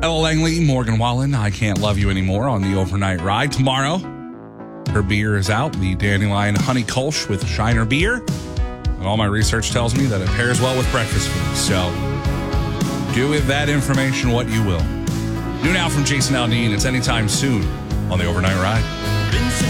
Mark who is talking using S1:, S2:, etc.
S1: Ella Langley, Morgan Wallen, I Can't Love You Anymore on the overnight ride. Tomorrow, her beer is out, the Dandelion Honey Kolsch with Shiner Beer. And all my research tells me that it pairs well with breakfast food. So do with that information what you will. New now from Jason Aldean. It's anytime soon on the overnight ride.